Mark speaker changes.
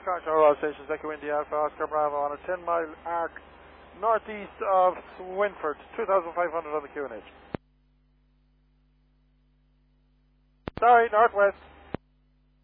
Speaker 1: Control Road Station, Echo India Alpha Oscar Bravo on a 10-mile arc northeast of Swinford, 2,500 on the QNH. Sorry, northwest.